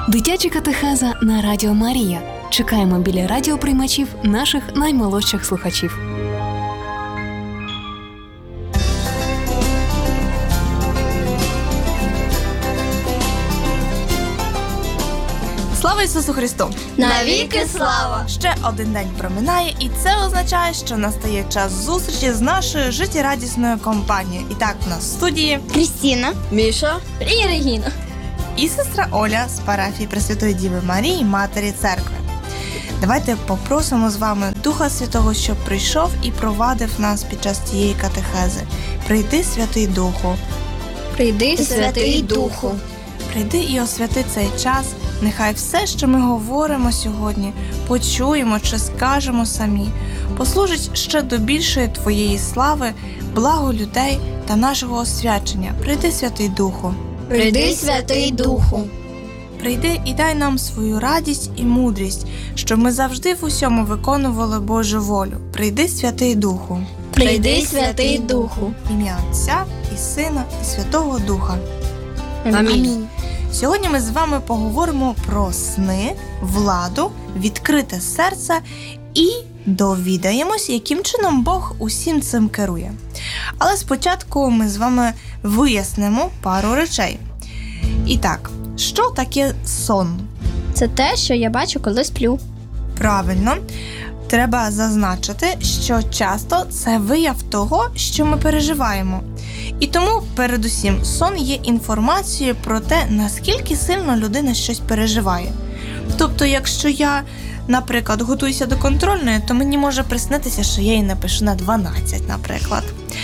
Дитяча катехеза на Радіо Марія. Чекаємо біля радіоприймачів наших наймолодших слухачів. Слава Ісусу Христу! Навіки слава! Ще один день проминає, і це означає, що настає час зустрічі з нашою життєрадісною компанією. І так, у нас в студії Крістіна, Міша і Регіна. І сестра Оля з парафії Пресвятої Діви Марії, Матері Церкви. Давайте попросимо з вами Духа Святого, щоб прийшов і провадив нас під час цієї катехези. Прийди, Святий Духу. Прийди, Святий Духу. Прийди і освяти цей час. Нехай все, що ми говоримо сьогодні, почуємо чи скажемо самі, послужить ще до більшої Твоєї слави, благо людей та нашого освячення. Прийди, Святий Духу. Прийди, Святий Духу. Прийди і дай нам свою радість і мудрість, щоб ми завжди в усьому виконували Божу волю. Прийди, Святий Духу. Прийди, Святий Духу. Ім'я Отця і Сина і Святого Духа. Амінь. Сьогодні ми з вами поговоримо про сни, владу, відкрите серце і довідаємось, яким чином Бог усім цим керує. Але спочатку ми з вами вияснимо пару речей. І так, що таке сон? Це те, що я бачу, коли сплю. Правильно, треба зазначити, що часто це вияв того, що ми переживаємо. І тому, передусім, сон є інформацією про те, наскільки сильно людина щось переживає. Тобто, якщо я, наприклад, готуюся до контрольної, то мені може приснитися, що я її напишу на 12, наприклад.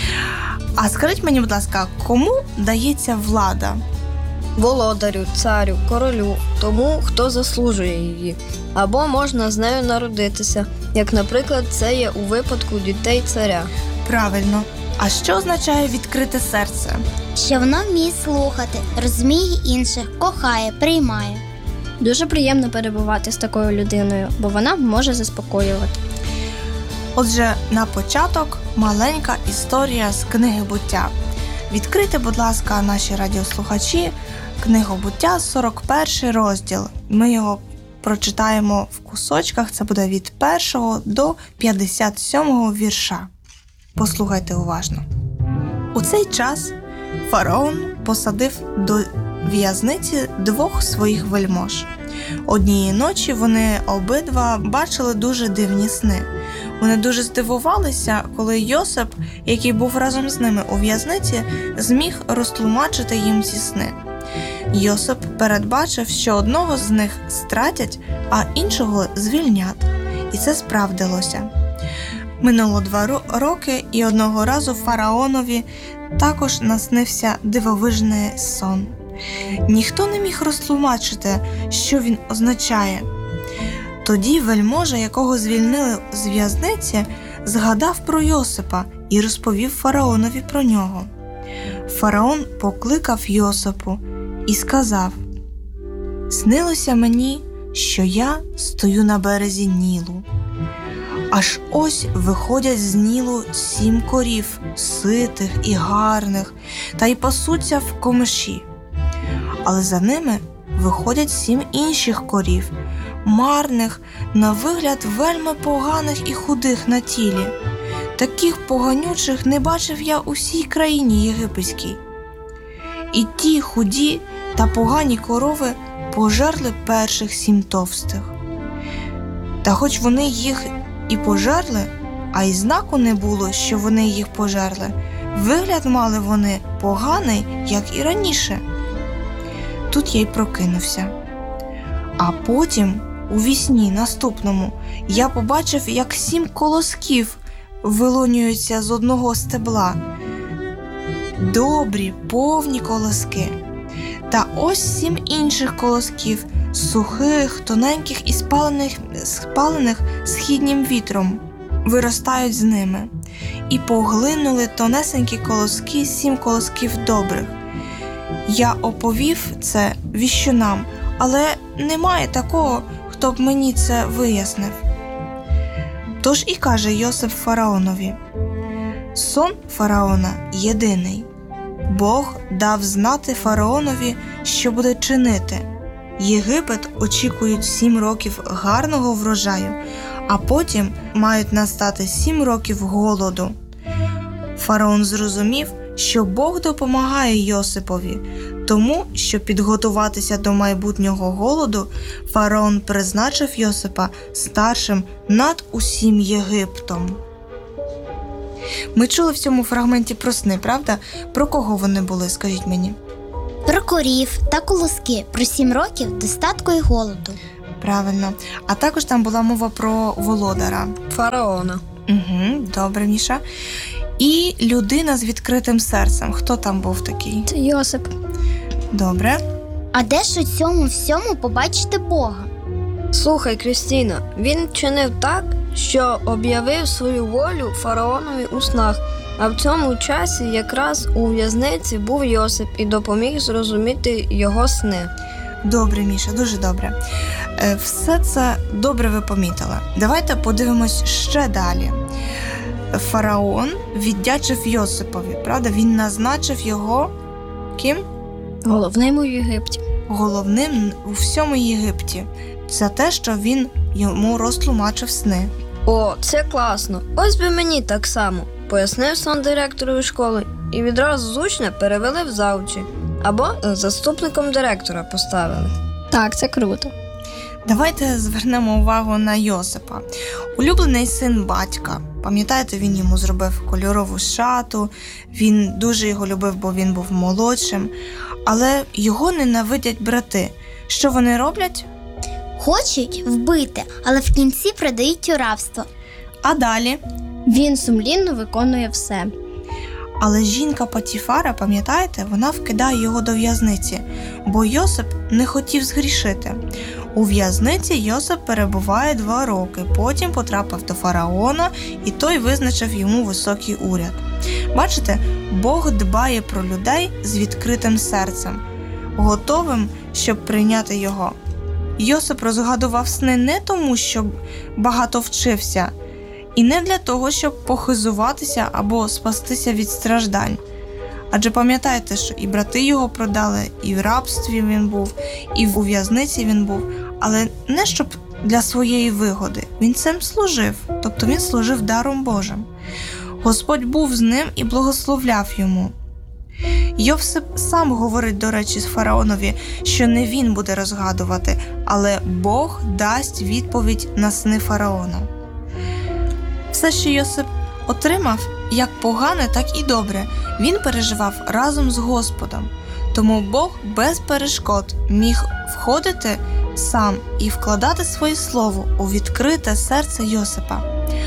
А скажіть мені, будь ласка, кому дається влада? володарю, царю, королю, тому, хто заслужує її. Або можна з нею народитися, як, наприклад, це є у випадку дітей царя. Правильно. А що означає відкрите серце? Що воно вміє слухати, розуміє інших, кохає, приймає. Дуже приємно перебувати з такою людиною, бо вона може заспокоювати. Отже, на початок маленька історія з книги «Буття». Відкрийте, будь ласка, наші радіослухачі, книгу «Буття», 41 розділ. Ми його прочитаємо в кусочках, це буде від 1 до 57 вірша. Послухайте уважно. У цей час фараон посадив до в'язниці 2 своїх вельмож. Однієї ночі вони обидва бачили дуже дивні сни. Вони дуже здивувалися, коли Йосип, який був разом з ними у в'язниці, зміг розтлумачити їм ці сни. Йосип передбачив, що одного з них стратять, а іншого звільнять. І це справдилося. Минуло 2 роки, і одного разу фараонові також наснився дивовижний сон. Ніхто не міг розтлумачити, що він означає. Тоді вельможа, якого звільнили з в'язниці, згадав про Йосипа і розповів фараонові про нього. Фараон покликав Йосипу і сказав: «Снилося мені, що я стою на березі Нілу. Аж ось виходять з Нілу 7 корів, ситих і гарних, та й пасуться в комиші. Але за ними виходять 7 інших корів, марних, на вигляд вельми поганих і худих на тілі. Таких поганючих не бачив я у всій країні єгипетській. І ті худі та погані корови пожерли перших 7 товстих. Та хоч вони їх і пожерли, а й знаку не було, що вони їх пожерли, вигляд мали вони поганий, як і раніше. Тут я й прокинувся. А потім, у вісні наступному, я побачив, як 7 колосків вилонюються з одного стебла. Добрі, повні колоски. Та ось 7 інших колосків, сухих, тоненьких і спалених східнім вітром, виростають з ними. І поглинули тонесенькі колоски 7 колосків добрих. Я оповів це віщунам, але немає такого, хто б мені це вияснив. Тож і каже Йосип фараонові: сон фараона єдиний. Бог дав знати фараонові, що буде чинити. Єгипет очікують 7 років гарного врожаю, а потім мають настати 7 років голоду. Фараон зрозумів, що Бог допомагає Йосипові, тому, щоб підготуватися до майбутнього голоду, фараон призначив Йосипа старшим над усім Єгиптом. Ми чули в цьому фрагменті про сни, правда? Про кого вони були, скажіть мені? Про корів та колоски, про 7 років достатку і голоду. Правильно. А також там була мова про володара. Фараона. Угу, добре, Міша. І людина з відкритим серцем. Хто там був такий? Це Йосип. Добре. А де ж у цьому всьому побачити Бога? Слухай, Крістіна, він чинив так, що об'явив свою волю фараонові у снах, а в цьому часі якраз у в'язниці був Йосип і допоміг зрозуміти його сни. Добре, Міша, дуже добре. Все це добре ви помітили. Давайте подивимось ще далі. Фараон віддячив Йосипові, правда? Він назначив його ким? Головним у Єгипті. Головним у всьому Єгипті. За те, що він йому розтлумачив сни. О, це класно. Ось би мені так само. Пояснив сон директорові школи і відразу з учня перевели в завучі. Або заступником директора поставили. Так, це круто. Давайте звернемо увагу на Йосипа. Улюблений син батька. Пам'ятаєте, він йому зробив кольорову шату, він дуже його любив, бо він був молодшим. Але його ненавидять брати. Що вони роблять? Хочуть вбити, але в кінці продають у рабство. А далі? Він сумлінно виконує все. Але жінка Потіфара, пам'ятаєте, вона вкидає його до в'язниці, бо Йосип не хотів згрішити. У в'язниці Йосип перебуває 2 роки, потім потрапив до фараона, і той визначив йому високий уряд. Бачите, Бог дбає про людей з відкритим серцем, готовим, щоб прийняти його. Йосип розгадував сни не тому, що багато вчився, і не для того, щоб похизуватися або спастися від страждань. Адже пам'ятаєте, що і брати його продали, і в рабстві він був, і у в'язниці він був, але не щоб для своєї вигоди. Він цим служив, тобто він служив даром Божим. Господь був з ним і благословляв йому. Йосип сам говорить, до речі, з фараонові, що не він буде розгадувати, але Бог дасть відповідь на сни фараона. Все, що Йосип отримав, як погане, так і добре, він переживав разом з Господом. Тому Бог без перешкод міг входити сам і вкладати своє слово у відкрите серце Йосипа.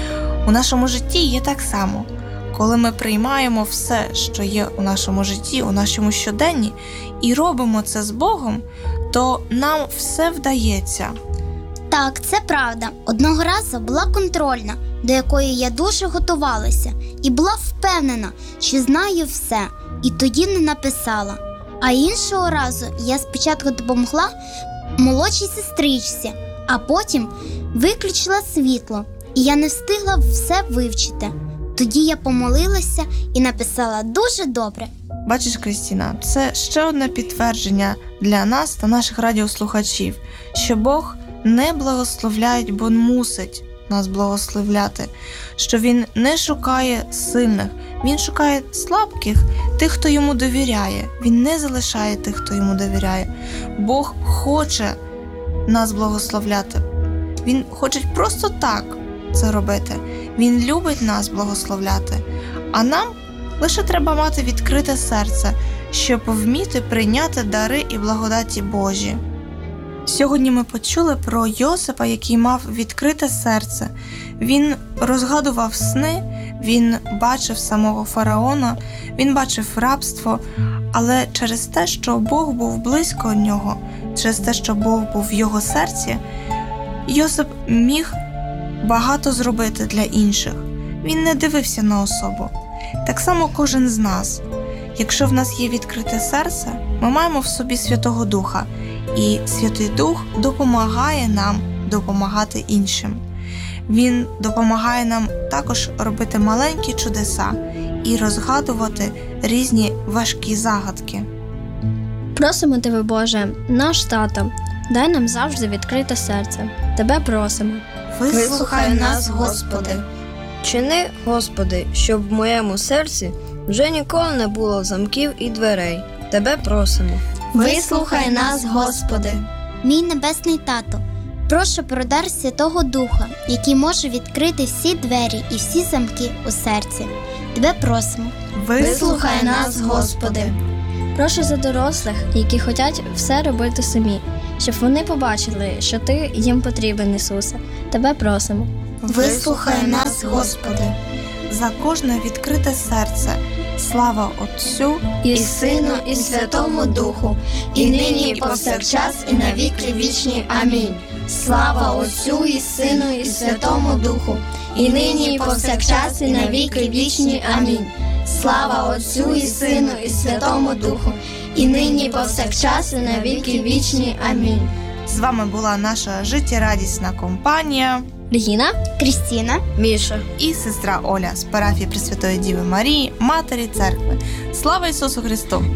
У нашому житті є так само. Коли ми приймаємо все, що є у нашому житті, у нашому щоденні, і робимо це з Богом, то нам все вдається. Так, це правда. Одного разу була контрольна, до якої я дуже готувалася, і була впевнена, що знаю все, і тоді не написала. А іншого разу я спочатку допомогла молодшій сестричці, а потім виключила світло, і я не встигла все вивчити. Тоді я помолилася і написала дуже добре. Бачиш, Крістіна, це ще одне підтвердження для нас та наших радіослухачів, що Бог не благословляє, бо мусить нас благословляти, що Він не шукає сильних, Він шукає слабких, тих, хто йому довіряє. Він не залишає тих, хто йому довіряє. Бог хоче нас благословляти. Він хоче просто так це робити. Він любить нас благословляти. А нам лише треба мати відкрите серце, щоб вміти прийняти дари і благодаті Божі. Сьогодні ми почули про Йосипа, який мав відкрите серце. Він розгадував сни, він бачив самого фараона, він бачив рабство, але через те, що Бог був близько нього, через те, що Бог був в його серці, Йосип міг багато зробити для інших. Він не дивився на особу. Так само кожен з нас. Якщо в нас є відкрите серце, ми маємо в собі Святого Духа, і Святий Дух допомагає нам допомагати іншим. Він допомагає нам також робити маленькі чудеса і розгадувати різні важкі загадки. Просимо Тебе, Боже, наш тато, Дай нам завжди відкрите серце. Тебе просимо. Вислухай нас, Господи. Чини, Господи, щоб в моєму серці вже ніколи не було замків і дверей. Тебе просимо. Вислухай нас, Господи. Мій небесний тато, прошу про дар Святого Духа, який може відкрити всі двері і всі замки у серці. Тебе просимо. Вислухай нас, Господи. Прошу за дорослих, які хочуть все робити самі, щоб вони побачили, що Ти їм потрібен, Ісусе. Тебе просимо. Вислухай нас, Господи. За кожне відкрите серце. Слава Отцю І Сину, і Святому Духу, і нині, і повсякчас, і на віки вічні. Амінь. Слава Отцю, і Сину, і Святому Духу, і нині, і повсякчас, і на віки вічні. Амінь. Слава Отцю, і Сину, і Святому Духу, і нині, і повсякчас, і на віки вічні. Амінь. З вами була наша життєрадісна компанія Регіна, Крістіна. Міша. і сестра Оля з парафії Пресвятої Діви Марії, Матері Церкви. Слава Ісусу Христу!